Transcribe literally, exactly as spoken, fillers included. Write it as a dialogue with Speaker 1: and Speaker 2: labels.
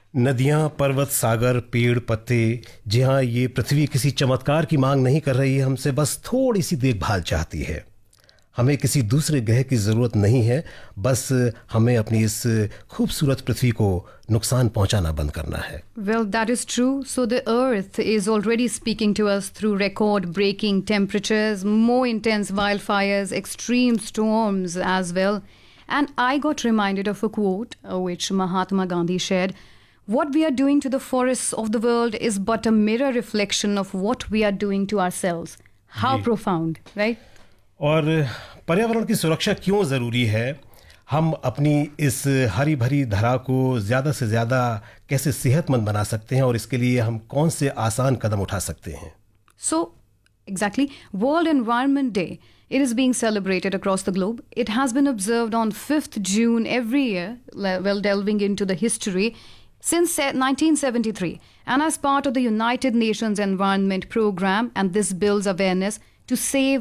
Speaker 1: नदियाँ, पर्वत, सागर, पेड़, पत्ते, जी हाँ, ये पृथ्वी किसी चमत्कार की मांग नहीं कर रही है हमसे, बस थोड़ी सी देखभाल चाहती है। हमें किसी दूसरे ग्रह की ज़रूरत नहीं है, बस हमें अपनी इस खूबसूरत पृथ्वी को नुकसान पहुंचाना बंद करना है।
Speaker 2: Well, that is true. So the Earth is already speaking to us through record-breaking temperatures, more intense wildfires, extreme storms as well. And I got reminded of a quote uh, which Mahatma Gandhi shared. What we are doing to the forests of the world is but a mirror reflection of what we are doing to ourselves. How profound, right?
Speaker 1: और पर्यावरण की सुरक्षा क्यों ज़रूरी है? हम अपनी इस हरी भरी धरा को ज़्यादा से ज़्यादा कैसे सेहतमंद बना सकते हैं और इसके लिए हम कौन से आसान कदम उठा सकते हैं?
Speaker 2: So, exactly, World Environment Day, it is being celebrated across the globe. It has been observed on fifth June every year, well, delving into the history, since nineteen seventy-three, and as part of the United Nations Environment Programme, and this builds awareness to save